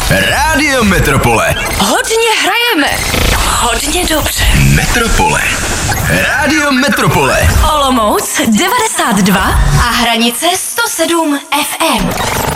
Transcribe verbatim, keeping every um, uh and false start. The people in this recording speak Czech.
Rádio Metropole. Hodně hrajeme. Hodně dobře. Metropole. Rádio Metropole. Olomouc devadesát dva a Hranice sto sedm ef em.